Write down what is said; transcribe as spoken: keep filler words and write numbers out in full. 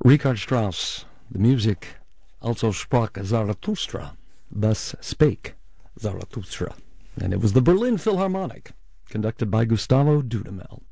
Richard Strauss, the music, also sprach Zarathustra, thus spake Zarathustra. And it was the Berlin Philharmonic, conducted by Gustavo Dudamel.